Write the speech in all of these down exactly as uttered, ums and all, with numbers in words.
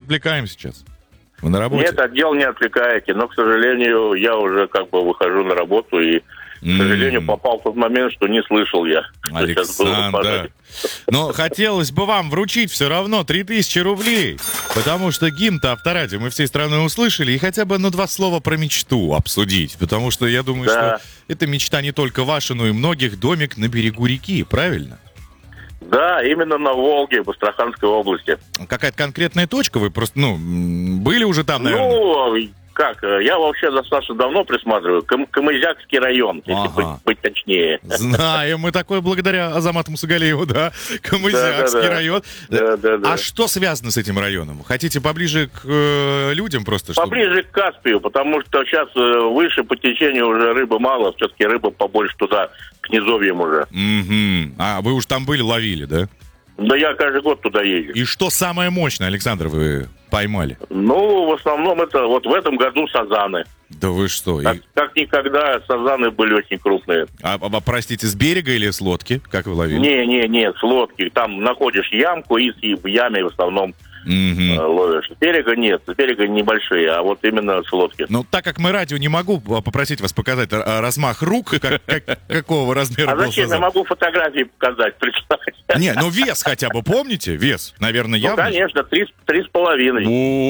отвлекаем сейчас? Вы на работе? Нет, отдел не отвлекаете, но, к сожалению, я уже как бы выхожу на работу и, к сожалению, попал в тот момент, что не слышал я. Александр, но хотелось бы вам вручить все равно три тысячи рублей, потому что гимн-то Авторадио мы всей страной услышали, и хотя бы ну два слова про мечту обсудить, потому что я думаю, Да. что эта мечта не только ваша, но и многих, домик на берегу реки, правильно? Да, именно на Волге, в Астраханской области. Какая-то конкретная точка, вы просто, ну, м, были уже там, наверное? Ну, как, я вообще достаточно давно присматриваю. Кам- Камызякский район, если Ага. быть, быть точнее. Знаем мы такое благодаря Азамату Мусагалиеву, да, Камызякский Да-да-да. район. Да-да-да. А что связано с этим районом? Хотите поближе к э, людям просто? чтобы- Поближе к Каспию, потому что сейчас э, выше по течению уже рыбы мало, все-таки рыба побольше туда, к низовьям уже. Мгм. А, вы уж там были, ловили, да? Да я каждый год туда езжу. И что самое мощное, Александр, вы поймали? Ну, в основном это вот в этом году сазаны. Да вы что? Как, И- как никогда сазаны были очень крупные. А, а, простите, с берега или с лодки? Как вы ловили? Не-не-не, с лодки. Там находишь ямку и с- в яме в основном Мгм. э, ловишь. С берега нет, с берега небольшие, а вот именно с лодки. Ну, так как мы радио, не могу попросить вас показать а, размах рук, как- как- какого размера А был зачем? Я сазан. могу фотографии показать, представьте. Не, ну вес хотя бы помните? Вес, наверное, Ну, явно. конечно, три, с- три с половиной.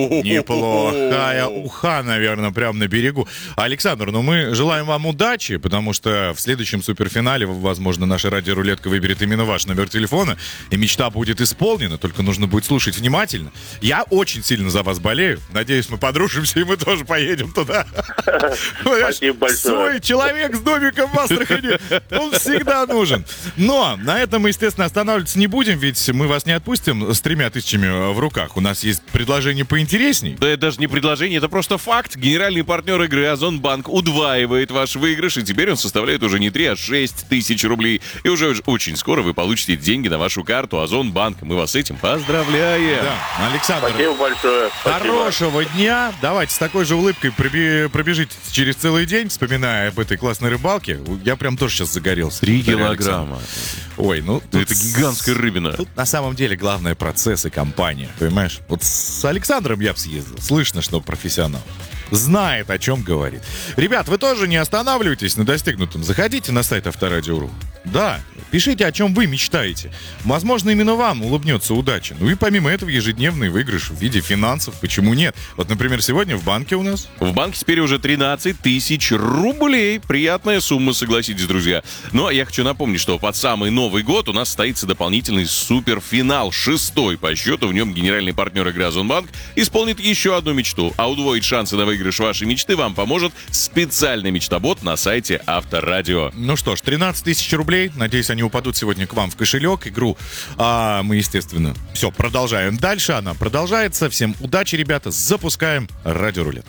Неплохая уха, наверное, прямо на берегу. Александр, ну мы желаем вам удачи, потому что в следующем суперфинале, возможно, наша радиорулетка выберет именно ваш номер телефона, и мечта будет исполнена, только нужно будет слушать внимательно. Я очень сильно за вас болею. Надеюсь, мы подружимся, и мы тоже поедем туда. Спасибо большое. Свой человек с домиком в Астрахани, он всегда нужен. Но на этом мы, естественно, останавливаться не будем, ведь мы вас не отпустим с тремя тысячами в руках. У нас есть предложение поинтересней. Да это даже не предложение, это просто факт. Генеральный партнер игры Озонбанк удваивает ваш выигрыш, и теперь он составляет уже не три, а шесть тысяч рублей. И уже очень скоро вы получите деньги на вашу карту Озонбанк. Мы вас с этим поздравляем. Да, Александр, Спасибо большое. Спасибо. хорошего дня. Давайте с такой же улыбкой проби- пробежите через целый день, вспоминая об этой классной рыбалке. Я прям тоже сейчас загорелся. Три Александр. килограмма. Ой, ну... тут Это гигантская рыбина. Тут на самом деле главное процесс и компания, понимаешь? Вот с Александром я бы съездил. Слышно, что профессионал. Знает, о чем говорит. Ребят, вы тоже не останавливайтесь на достигнутом. Заходите на сайт Авторадио точка ру. Да, пишите, о чем вы мечтаете. Возможно, именно вам улыбнется удача. Ну и помимо этого ежедневный выигрыш в виде финансов. Почему нет? Вот, например, сегодня в банке у нас... В банке теперь уже тринадцать тысяч рублей. Приятная сумма, согласитесь, друзья. Ну, а я хочу напомнить, что под самый Новый год у нас состоится дополнительный суперфинал. Шестой по счету. В нем генеральный партнер игры Озонбанк исполнит еще одну мечту. А удвоить шансы на выигрыш вашей мечты вам поможет специальный мечтобот на сайте Авторадио. Ну что ж, тринадцать тысяч рублей. Надеюсь, они упадут сегодня к вам в кошелек. Игру а, мы, естественно, все, продолжаем дальше. Она продолжается. Всем удачи, ребята. Запускаем радиорулетку.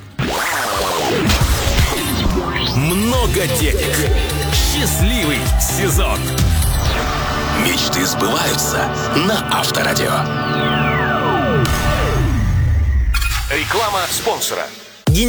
Много денег. Счастливый сезон. Мечты сбываются на Авторадио. Реклама спонсора.